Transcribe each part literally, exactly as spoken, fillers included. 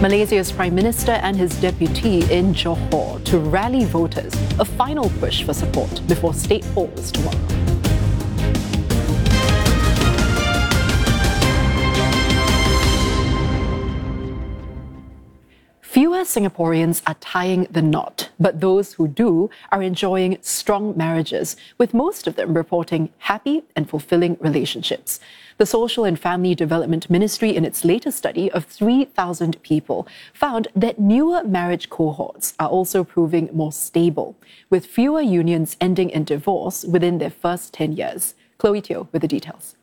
Malaysia's Prime Minister and his deputy in Johor to rally voters, a final push for support before state polls tomorrow. Fewer Singaporeans are tying the knot, but those who do are enjoying strong marriages, with most of them reporting happy and fulfilling relationships. The Social and Family Development Ministry, in its latest study of three thousand people, found that newer marriage cohorts are also proving more stable, with fewer unions ending in divorce within their first ten years. Chloe Teo with the details.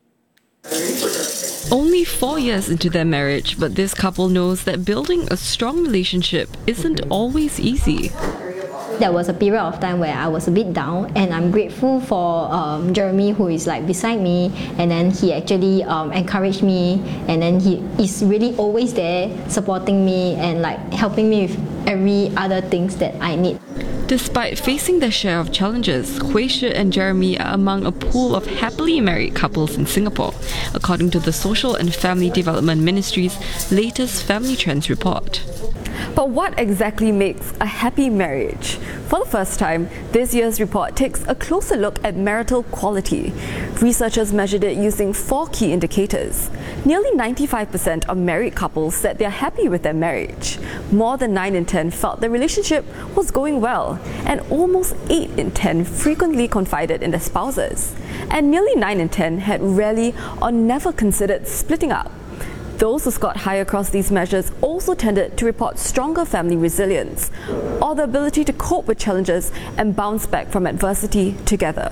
Only four years into their marriage, but this couple knows that building a strong relationship isn't always easy. There was a period of time where I was a bit down, and I'm grateful for um, Jeremy, who is like beside me, and then he actually um, encouraged me, and then he is really always there supporting me and like helping me with every other things that I need. Despite facing their share of challenges, Hui Shi and Jeremy are among a pool of happily married couples in Singapore, according to the Social and Family Development Ministry's latest Family Trends report. But what exactly makes a happy marriage? For the first time, this year's report takes a closer look at marital quality. Researchers measured it using four key indicators. Nearly ninety-five percent of married couples said they're happy with their marriage. More than nine in ten felt their relationship was going well, and almost eight in ten frequently confided in their spouses. And nearly nine in ten had rarely or never considered splitting up. Those who scored high across these measures also tended to report stronger family resilience, or the ability to cope with challenges and bounce back from adversity together.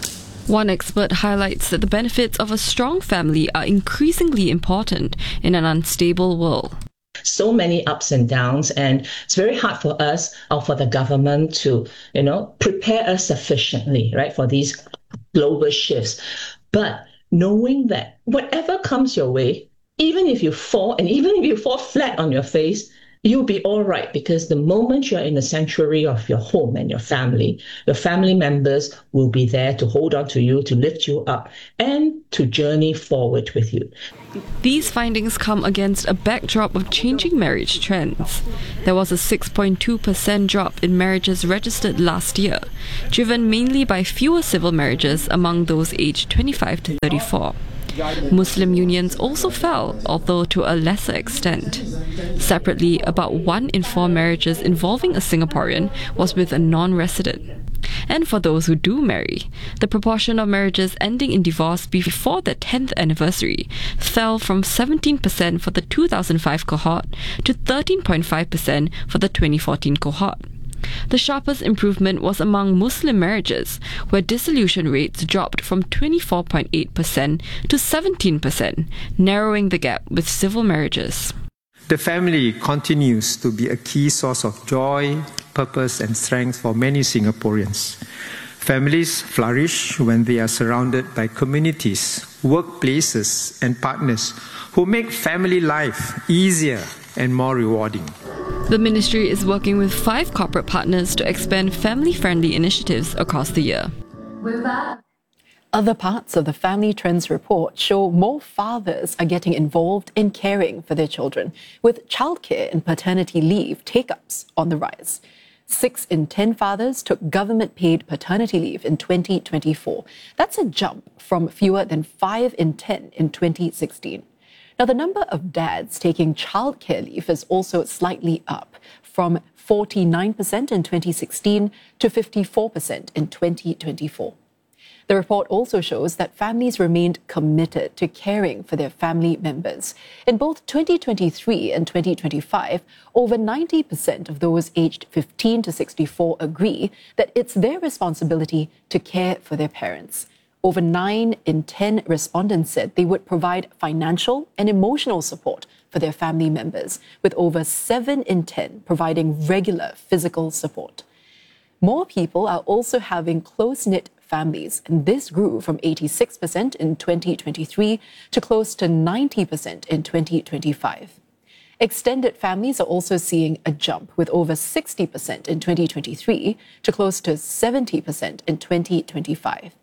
One expert highlights that the benefits of a strong family are increasingly important in an unstable world. So many ups and downs, and it's very hard for us or for the government to, you know, prepare us sufficiently, right, for these global shifts. But knowing that whatever comes your way, even if you fall, and even if you fall flat on your face, you'll be all right, because the moment you're in the sanctuary of your home and your family, your family members will be there to hold on to you, to lift you up, and to journey forward with you. These findings come against a backdrop of changing marriage trends. There was a six point two percent drop in marriages registered last year, driven mainly by fewer civil marriages among those aged twenty-five to thirty-four. Muslim unions also fell, although to a lesser extent. Separately, about one in four marriages involving a Singaporean was with a non-resident. And for those who do marry, the proportion of marriages ending in divorce before their tenth anniversary fell from seventeen percent for the two thousand five cohort to thirteen point five percent for the twenty fourteen cohort. The sharpest improvement was among Muslim marriages, where dissolution rates dropped from twenty-four point eight percent to seventeen percent, narrowing the gap with civil marriages. The family continues to be a key source of joy, purpose and strength for many Singaporeans. Families flourish when they are surrounded by communities, workplaces and partners who make family life easier and more rewarding. The ministry is working with five corporate partners to expand family-friendly initiatives across the year. With that, other parts of the Family Trends report show more fathers are getting involved in caring for their children, with childcare and paternity leave take-ups on the rise. Six in ten fathers took government-paid paternity leave in twenty twenty-four. That's a jump from fewer than five in ten in twenty sixteen. Now, the number of dads taking childcare leave is also slightly up, from forty-nine percent in twenty sixteen to fifty-four percent in twenty twenty-four. The report also shows that families remained committed to caring for their family members. In both twenty twenty-three and twenty twenty-five, over ninety percent of those aged fifteen to sixty-four agree that it's their responsibility to care for their parents. Over nine in ten respondents said they would provide financial and emotional support for their family members, with over seven in ten providing regular physical support. More people are also having close-knit families, and this grew from eighty-six percent in twenty twenty-three to close to ninety percent in twenty twenty-five. Extended families are also seeing a jump, with over sixty percent in twenty twenty-three to close to seventy percent in twenty twenty-five.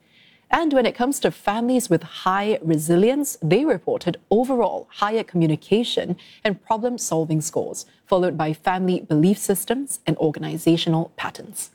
And when it comes to families with high resilience, they reported overall higher communication and problem-solving scores, followed by family belief systems and organizational patterns.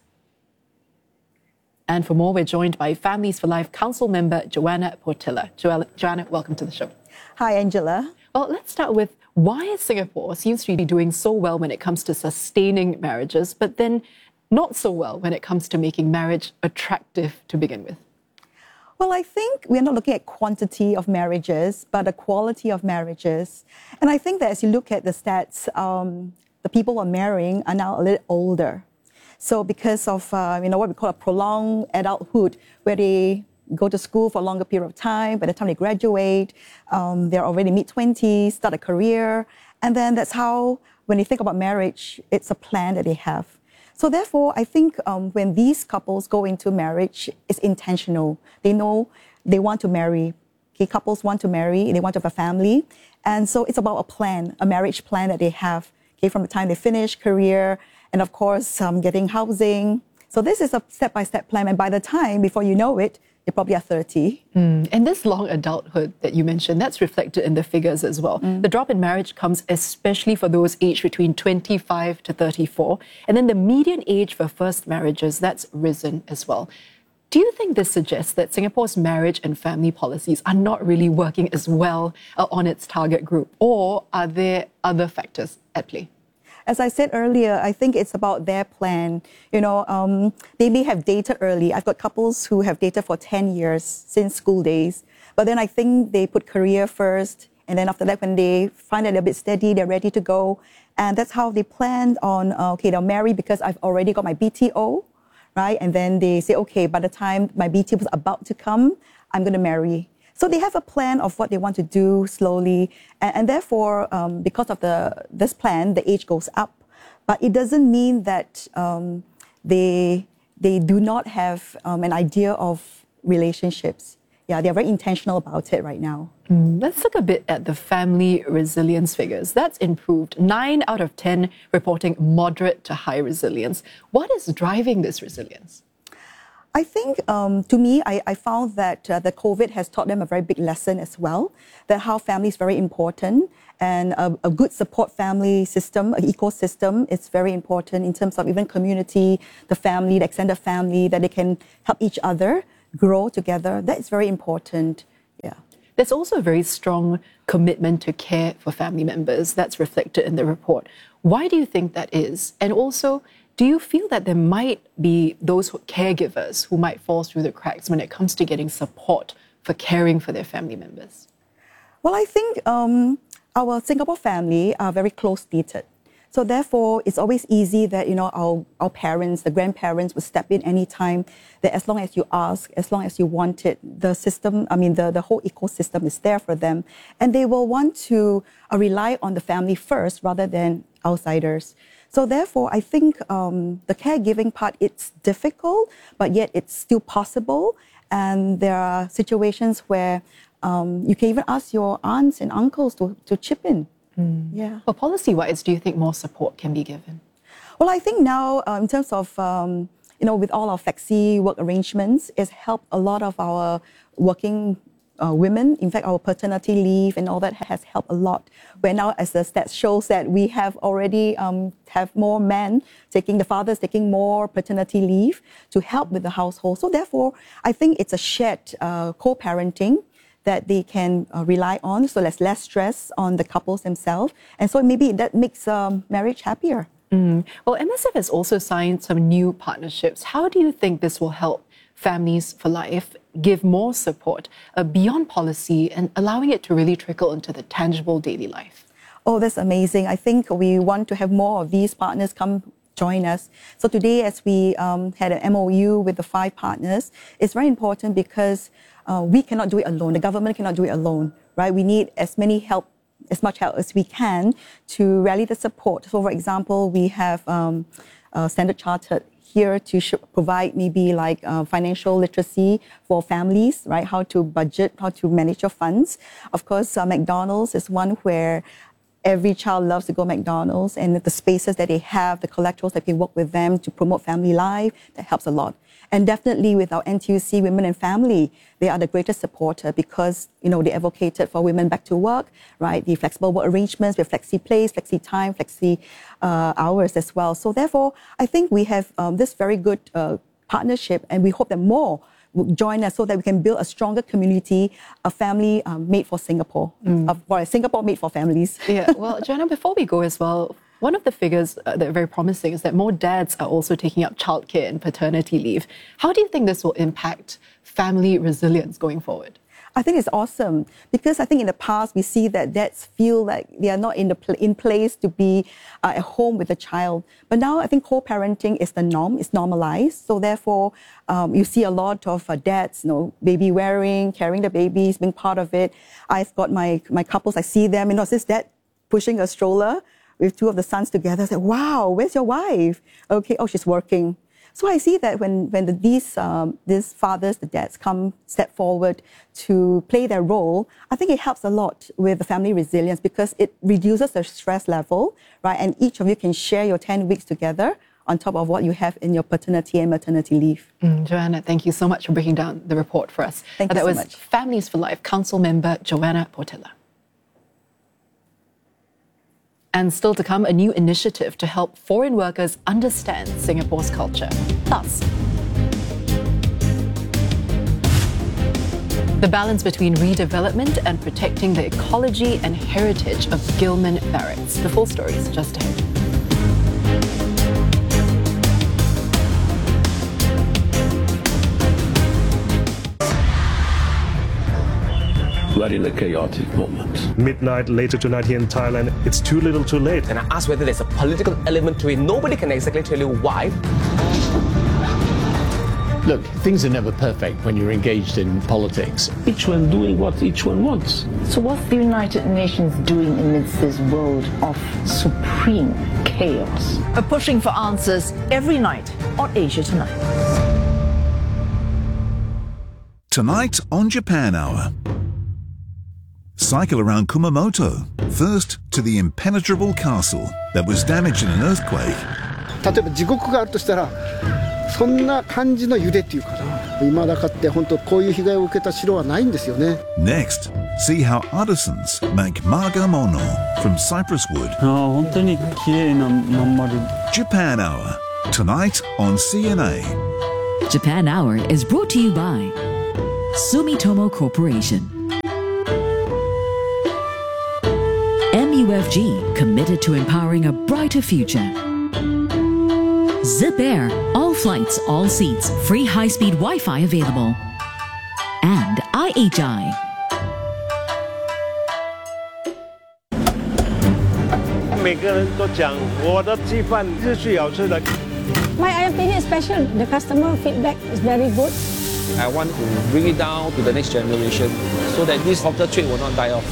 And for more, we're joined by Families for Life Council member Joanna Portilla. Jo- Joanna, welcome to the show. Hi, Angela. Well, let's start with why Singapore seems to be doing so well when it comes to sustaining marriages, but then not so well when it comes to making marriage attractive to begin with. Well, I think we're not looking at quantity of marriages, but the quality of marriages. And I think that as you look at the stats, um, the people who are marrying are now a little older. So because of, uh, you know, what we call a prolonged adulthood, where they go to school for a longer period of time, by the time they graduate, um, they're already mid-twenties, start a career, and then that's how, when they think about marriage, it's a plan that they have. So therefore, I think um, when these couples go into marriage, it's intentional. They know they want to marry. Okay, couples want to marry, they want to have a family. And so it's about a plan, a marriage plan that they have, okay, from the time they finish career, and of course, um, getting housing. So this is a step-by-step plan. And by the time, before you know it, you probably are thirty. Mm. And this long adulthood that you mentioned, that's reflected in the figures as well. Mm. The drop in marriage comes especially for those aged between twenty-five to thirty-four. And then the median age for first marriages, that's risen as well. Do you think this suggests that Singapore's marriage and family policies are not really working as well uh, on its target group? Or are there other factors at play? As I said earlier, I think it's about their plan. You know, um, they may have dated early. I've got couples who have dated for ten years since school days. But then I think they put career first. And then after that, when they find that they're a bit steady, they're ready to go. And that's how they planned on, uh, okay, they'll marry because I've already got my B T O, right? And then they say, okay, by the time my B T O is about to come, I'm going to marry. So they have a plan of what they want to do slowly, and, and therefore, um, because of the this plan, the age goes up. But it doesn't mean that um, they they do not have um, an idea of relationships. Yeah, they're very intentional about it right now. Mm, let's look a bit at the family resilience figures. That's improved. Nine out of ten reporting moderate to high resilience. What is driving this resilience? I think, um, to me, I, I found that uh, the COVID has taught them a very big lesson as well, that how family is very important, and a, a good support family system, an ecosystem, is very important in terms of even community, the family, the extended family, that they can help each other grow together. That is very important, yeah. There's also a very strong commitment to care for family members. That's reflected in the report. Why do you think that is? And also, do you feel that there might be those caregivers who might fall through the cracks when it comes to getting support for caring for their family members? Well, I think um, our Singapore family are very close-knitted. So therefore, it's always easy that, you know, our, our parents, the grandparents would step in anytime, that as long as you ask, as long as you want it, the system, I mean, the, the whole ecosystem is there for them. And they will want to uh, rely on the family first rather than outsiders. So therefore, I think um, the caregiving part, it's difficult, but yet it's still possible. And there are situations where um, you can even ask your aunts and uncles to, to chip in. Mm. Yeah. Well, policy-wise, do you think more support can be given? Well, I think now, uh, in terms of, um, you know, with all our flexi work arrangements, it's helped a lot of our working Uh, women. In fact, our paternity leave and all that has helped a lot. Where now, as the stats shows, that we have already um, have more men taking, the fathers taking more paternity leave to help with the household. So therefore, I think it's a shared uh, co-parenting that they can uh, rely on. So there's less stress on the couples themselves. And so maybe that makes um, marriage happier. Mm. Well, M S F has also signed some new partnerships. How do you think this will help Families for Life give more support uh, beyond policy and allowing it to really trickle into the tangible daily life? Oh, that's amazing. I think we want to have more of these partners come join us. So today, as we um, had an M O U with the five partners, it's very important because uh, we cannot do it alone. The government cannot do it alone, right? We need as many help, as much help as we can to rally the support. So, for example, we have um, uh, Standard Chartered here to sh- provide maybe like uh, financial literacy for families, right? How to budget, how to manage your funds. Of course, uh, McDonald's is one where every child loves to go to McDonald's, and the spaces that they have, the collaterals that can work with them to promote family life, that helps a lot. And definitely with our N T U C Women and Family, they are the greatest supporter because, you know, they advocated for women back to work, right? The flexible work arrangements with flexi place, flexi time, flexi uh, hours as well. So therefore, I think we have um, this very good uh, partnership, and we hope that more will join us so that we can build a stronger community, a family um, made for Singapore, mm. uh, well, Singapore made for families. Yeah, well, Joanna, before we go as well, one of the figures uh, that are very promising is that more dads are also taking up childcare and paternity leave. How do you think this will impact family resilience going forward? I think it's awesome because I think in the past we see that dads feel like they are not in the pl- in place to be uh, at home with the child. But now I think co-parenting is the norm, it's normalized. So therefore, um, you see a lot of uh, dads, you know, baby wearing, carrying the babies, being part of it. I've got my my couples, I see them, you know, this dad pushing a stroller with two of the sons together. I say, wow, where's your wife? Okay, oh, she's working. So I see that when, when the, these, um, these fathers, the dads, come, step forward to play their role, I think it helps a lot with the family resilience because it reduces the stress level, right? And each of you can share your ten weeks together on top of what you have in your paternity and maternity leave. Mm, Joanna, thank you so much for breaking down the report for us. Thank uh, you that so was much. Families for Life Council member Joanna Portela. And still to come, a new initiative to help foreign workers understand Singapore's culture. Plus, the balance between redevelopment and protecting the ecology and heritage of Gillman Barracks. The full story is just ahead. We're in a chaotic moment. Midnight later tonight here in Thailand, it's too little too late. And I asked whether there's a political element to it. Nobody can exactly tell you why. Look, things are never perfect when you're engaged in politics. Each one doing what each one wants. So what's the United Nations doing amidst this world of supreme chaos? We're pushing for answers every night on Asia Tonight. Tonight on Japan Hour. Cycle around Kumamoto, first to the impenetrable castle that was damaged in an earthquake. 例えば地獄があるとしたらそんな感じの揺れっていうかな今だかって本当こういう被害を受けた城はないんですよね Next, see how artisans make margamono from cypress wood. ああ本当に綺麗なまん丸 Japan Hour, tonight on C N A. Japan Hour is brought to you by Sumitomo Corporation. M U F G, committed to empowering a brighter future. Zip Air, all flights, all seats, free high-speed Wi-Fi available. And I H I. My opinion is special. The customer feedback is very good. I want to bring it down to the next generation so that this hawker trade will not die off.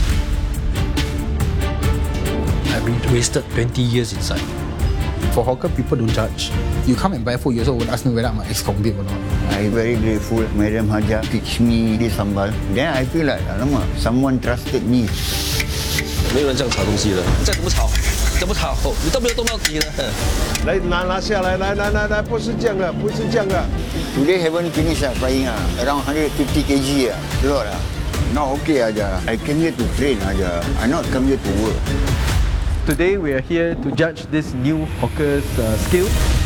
I've been wasted twenty years inside. For hawker, people don't judge. You come and buy food, you also would ask me whether I'm ex-convict or not. I'm very grateful. Madam Haja teach me this sambal. Then I feel like, alamak, someone trusted me. 没有人这样炒东西的，再怎么炒，怎么炒，你都没有动到底的。 来拿拿下来，来来来来，不是这样的，不是这样的。 Today haven't finished uh, frying uh, around one hundred fifty kilograms uh, lot uh. Not okay aja. I came here to train aja. I not come here to work. Today we are here to judge this new hawker's uh, skill.